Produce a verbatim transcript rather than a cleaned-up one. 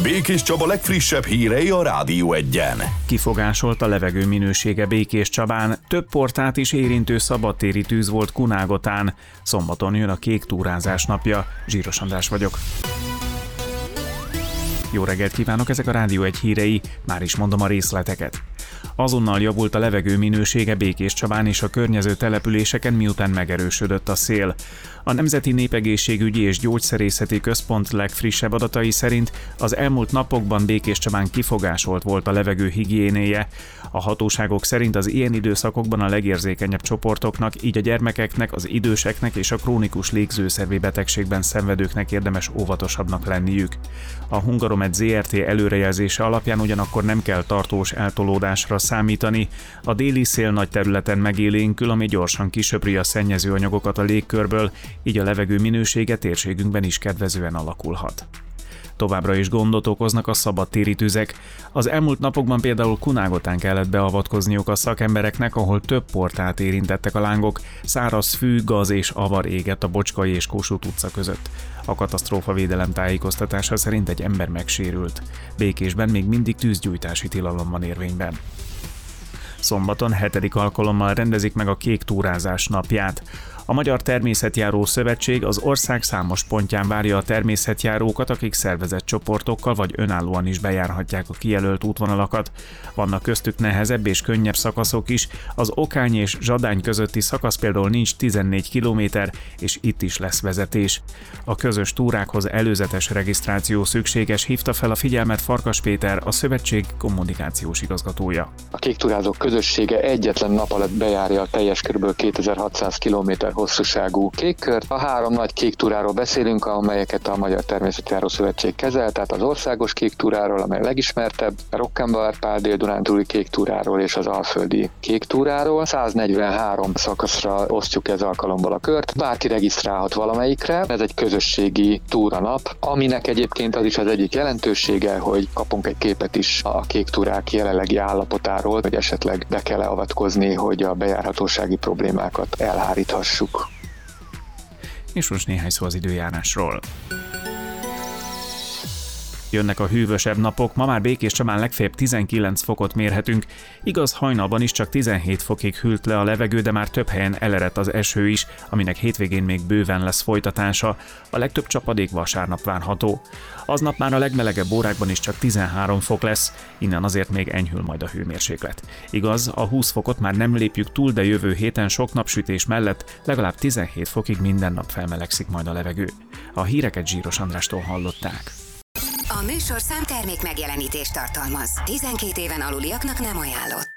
Békés Csaba legfrissebb hírei a Rádió Egyen. Kifogásolt a levegő minősége Békés Csabán, több portát is érintő szabadtéri tűz volt Kunágotán. Szombaton jön a kék túrázás napja. Zsíros András vagyok. Jó reggelt kívánok, ezek a Rádió Egy hírei, már is mondom a részleteket. Azonnal javult a levegő minősége Békés Csabán és a környező településeken, miután megerősödött a szél. A Nemzeti Népegészségügyi és Gyógyszerészeti Központ legfrissebb adatai szerint az elmúlt napokban Békés Csabán kifogásolt volt a levegő higiénéje. A hatóságok szerint az ilyen időszakokban a legérzékenyebb csoportoknak, így a gyermekeknek, az időseknek és a krónikus légzőszervi betegségben szenvedőknek érdemes óvatosabbnak lenniük. A Hungaromed zé er té előrejelzése alapján ugyanakkor nem kell tartós eltolódásra számítani. A déli szél nagy területen megélénkül, ami gyorsan kisöpri a szennyező anyagokat a légkörből, így a levegő minősége térségünkben is kedvezően alakulhat. Továbbra is gondot okoznak a szabadtéri tüzek. Az elmúlt napokban például Kunágotán kellett beavatkozniuk a szakembereknek, ahol több portát érintettek a lángok, száraz fű, gaz és avar égett a Bocskai és Kossuth utca között. A katasztrófavédelem tájékoztatása szerint egy ember megsérült. Békésben még mindig tűzgyújtási tilalom van érvényben. Szombaton hetedik alkalommal rendezik meg a kék túrázás napját. A Magyar Természetjáró Szövetség az ország számos pontján várja a természetjárókat, akik szervezett csoportokkal vagy önállóan is bejárhatják a kijelölt útvonalakat. Vannak köztük nehezebb és könnyebb szakaszok is, az Okány és Zsadány közötti szakasz például nincs tizennégy kilométer, és itt is lesz vezetés. A közös túrákhoz előzetes regisztráció szükséges, hívta fel a figyelmet Farkas Péter, a szövetség kommunikációs igazgatója. A kéktúrázók közössége egyetlen nap alatt bejárja a teljes kb. kétezer-hatszáz kilométer hosszúságú kékkört. A három nagy kéktúráról beszélünk, amelyeket a Magyar Természetjáró Szövetség kezel, tehát az országos kéktúráról, amely a legismertebb, a Rokkenbauer-Pál Dél-Dunántúli kéktúráról és az alföldi kéktúráról. száznegyvenhárom szakaszra osztjuk ez alkalommal a kört. Bárki regisztrálhat valamelyikre. Ez egy közösségi túranap, aminek egyébként az is az egyik jelentősége, hogy kapunk egy képet is a kéktúrák jelenlegi állapotáról, hogy esetleg be kell avatkozni, hogy a bejárhatósági problémákat elháríthassuk. És most néhány szó az időjárásról. Jönnek a hűvösebb napok, ma már Békés Csabán legfeljebb tizenkilenc fokot mérhetünk. Igaz, hajnalban is csak tizenhét fokig hűlt le a levegő, de már több helyen elerett az eső is, aminek hétvégén még bőven lesz folytatása. A legtöbb csapadék vasárnap várható. Aznap már a legmelegebb órákban is csak tizenhárom fok lesz, innen azért még enyhül majd a hőmérséklet. Igaz, a húsz fokot már nem lépjük túl, de jövő héten sok napsütés mellett legalább tizenhét fokig minden nap felmelegszik majd a levegő. A híreket Zsíros Andrástól hallották. A műsorszám termék megjelenítést tartalmaz. tizenkét éven aluliaknak nem ajánlott.